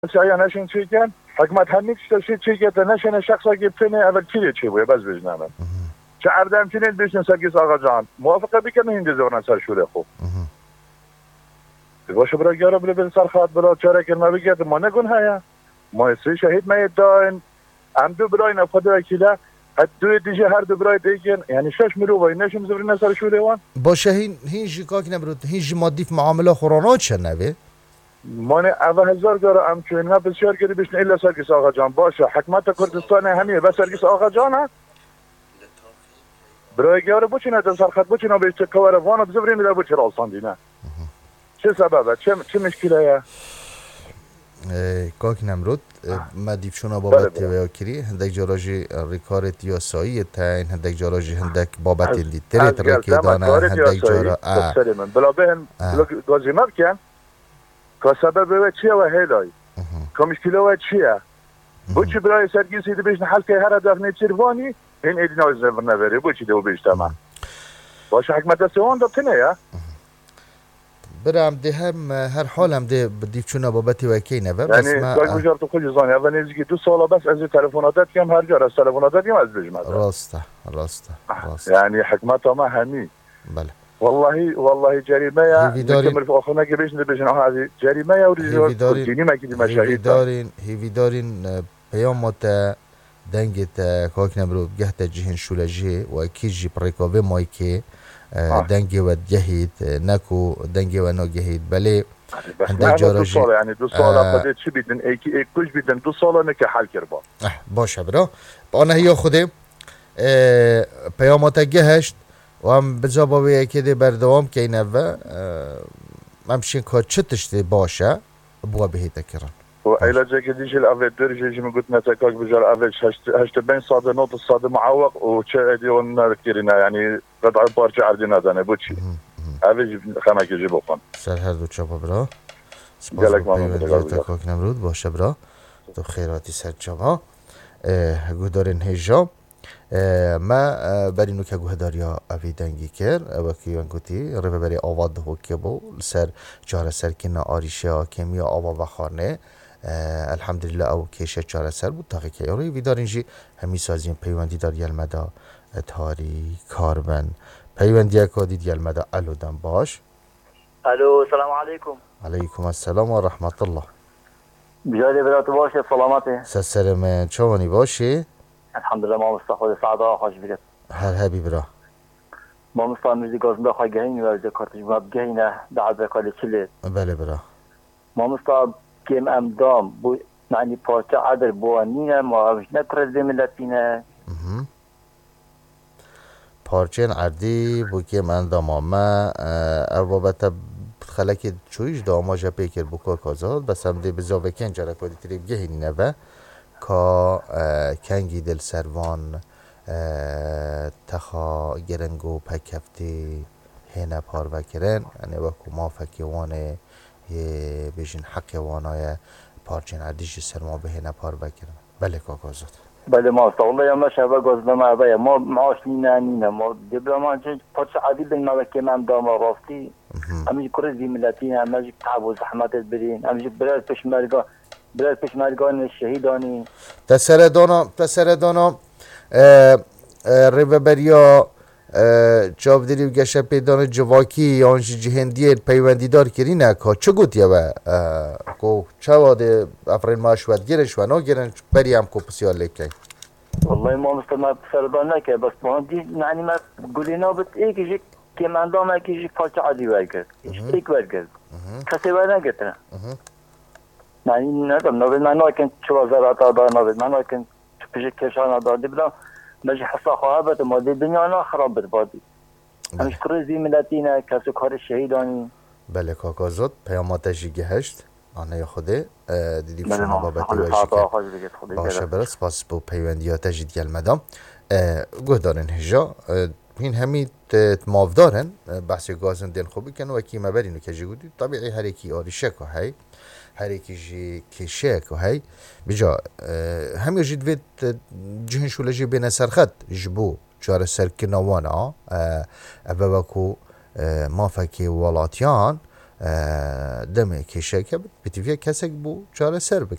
شاید نشین چی کن حکمت همیشه شد چی که نشین شخصا که بتونه اول چی چی بوده بس بجنامه چه عردم چنین بیشتر سرگیس آقا جان موافقه بکنه این دیزورن سر شوره خوب باشه برای یارو بله سر خواهد برای چاره که ما بگید ما نگون هیا ما سی شهید میاد داین هم دو برای نفخد وکیله حتی دو دیگه هر دو برای دیگه یعنی شش میرو وای نشیم زبر سر شوره وان باشه هین جیکاک نبرد هین جمادی في معامله خورانات شنوه من اول هزار گاره ام چون نه بسیار گری بشن الا سرگیس آقا جان باشه حکمت کردستان همیه بس سرگیس آقا جان برای یارو بچینه تا سرخط بچینه به چه کار وانه بزبرین میده بچه راسان دینه چه سببه چه مشکلیه کاک نمرود ما دیپشونا بابت تیویا کری هندک جاراجی ریکارت یا سایی تاین هندک جاراجی هندک بابت دی تریت رکی دانه هندک جارا بلا بهن گازی مبکن که سبب و چیه و هیلای که مشکله و چیه بچی برای سرگیسی دی بیشن حل که هر دفنه چیروانی این ایدینا از نفر نبری بچی دیو بیشتر من باشه حکمت سوان دابتنه یا برام ده هم هر حال هم ده دیپچونا بابتی وکی نبه بس ما یعنی گوشار تو خود زانی اول نزدیکی 2 سال بس از تلفناتت کم هر جا از تلفناتت کم از بجمد راسته یعنی حکمت ما همی بله والله جريمه يا نكمل في اخونا كيفاش نبيش هذه جريمه يا ورجال ديني ما كدي مشاهيد هي دارين پیامات دنگت کاک نبرو گهت جهن شولجه و کیجی پریکاوه مایکه دنگی و جهید نکو دنگی و ناگهید بله هندک جاراجی يعني 2 سال قدرت چی بیدن ایکی کج بیدن 2 سال نکه حل کربا باشه برا آنه هیا خوده پیامات گهشت و هم بجا یکی دی بردوام که اینه و همشین که چه تشتی باشه بوا بهیده کرن و ایلا که دیجی الاول درجه می گفت نتکاک بجار اول هشت بین ساده نوت ساده معوق و چه ادیون نکرینه یعنی قطع پارچه عردی ندانه بچی اول خمه که جیب بخون سر هر دو چاپا برا سپاس با پیوندیت کاک نمرود باشه برا تو خیراتی سر چاپا گودارین هیجا ما برینو که گوهداریا اوی دنگی کرد و کیوان گوتی رو ببری آواد هو که بو سر چهار سر کنا آریشه کمیا آوا و خانه الحمدلله او کشه چهار سر بود تاقی که یاروی ویدارین جی همی سازیم پیوندی دار یلمدا تاری کاربن پیوندی اکا دید یلمدا الو دن باش الو سلام علیکم علیکم السلام و رحمت الله بجالی برات باشه سلامته سر من چوانی باشی الحمدلله ما مستخدم سعدا خوش بگید هر هبی برا ما مستعمل گازنده خواهی گهین و کارتش ما بگهینه دعوت بکالی چلی بله برا ما مستعمل کم امدام بو معنی پارچه عدر بوانینه ما همش نکرد ملتینه پارچه عردی بو کم اندام ما بابت خلک چویش داما جا پیکر بکار کازاد بس هم دی بزاوه کن جرا کادی تریب گهینه و که کنگی دل سروان تخا گرنگو پکفتی هنه پار وکرن یعنی وکو ما فکیوانه بیشین حق وانای پارچین عدیش سرما به هنه پار وکرن بله کاکازاد بله ما والله یا ما شبه گازنده ما باید ما معاش نینه ما دیبلا ما چه پارچه عدی بین ما که من دام راستی همیشه کره زی ملتین همیشه تعب و زحمتت برین همیشه برای پشمرگاه برای پشمرگان شهیدانی تسردانا ریوبریا چاودری و گشه پیدان جواکی یا آنش جهندی پیوندی دار کری نکا چه گوتیه و کو چه واده افرین ماشوید گیرش و نا گیرن بری هم کو پسیار لیکن والله ما مستمع سردان نکه بس ما دی یعنی ما گلینا بت ایکی که من دام ایکی پارچه عادی ورگرد ایک ورگرد کسی ور نگتره یعنی ندم نوید من ناکن چوا زرات آدار نوید من ناکن پیش کشان آدار دی بدم مجی حسا خواهبت ما دی دنیا نا خراب بد بادی همش کریزی ملتینه کسی کار شهیدانی بله کاکازاد پیاماتشی گهشت آنه خوده دیدی شما بابتی وشی که باشه برس پاس بو پیوندیاتش گل مدام گوه دارن هجا این همی ماف دارن بحثی گازن دین خوبی کن و کیمه برینو که جی گودی طبیعی هر اکی آریشه که هی هر اکی جی کشه که هی بجا همی جید وید جهن شوله جی بین سرخط جبو چاره سرکنوانا اوه ما فکی ولاتیان دمه کشه که بتیویا کسک بو چاره سر بکن